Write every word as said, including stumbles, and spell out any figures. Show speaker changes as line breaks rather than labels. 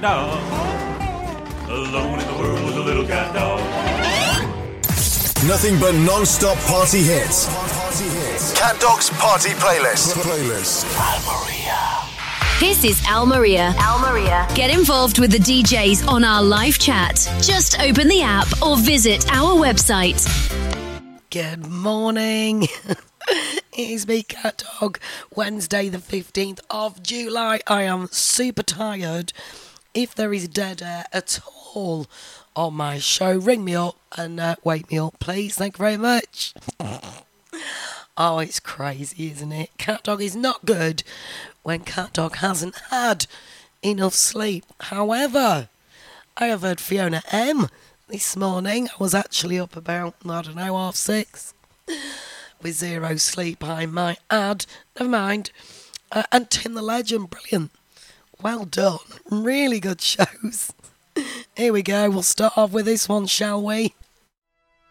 dog. Alone in the world with a little cat dog.
Nothing but non-stop party hits. Cat Dog's Party Playlist. Playlist.
Almeria. This is Almeria. Almeria. Get involved with the D Js on our live chat. Just open the app or visit our website.
Good morning. It's me, Cat Dog. Wednesday the fifteenth of July. I am super tired. If there is dead air at all on my show, ring me up and uh, wake me up, please. Thank you very much. Oh, it's crazy, isn't it? Cat Dog is not good when Cat Dog hasn't had enough sleep. However, I have heard Fiona M this morning. I was actually up about, I don't know, half six with zero sleep, I might add. Never mind. Uh, and Tim the Legend, brilliant. Well done. Really good shows. Here we go. We'll start off with this one, shall we?